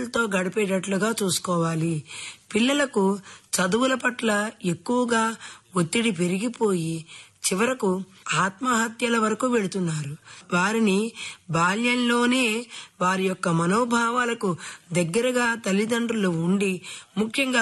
తల్లిదండ్రులతో గడిపేటట్లుగా చూసుకోవాలి. పిల్లలకు చదువుల పట్ల ఎక్కువగా ఒత్తిడి పెరిగిపోయి చివరకు ఆత్మహత్యల వరకు వెళుతున్నారు. వారిని బాల్యంలోనే వారి యొక్క మనోభావాలకు దగ్గరగా తల్లిదండ్రులు ఉండి, ముఖ్యంగా